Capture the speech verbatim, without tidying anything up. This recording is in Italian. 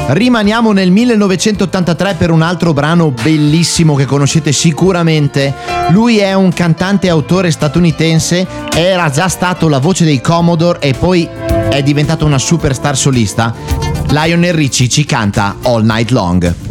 Rimaniamo nel millenovecentottantatré per un altro brano bellissimo che conoscete sicuramente. Lui è un cantante e autore statunitense, era già stato la voce dei Commodore e poi è diventato una superstar solista. Lionel Richie ci canta All Night Long.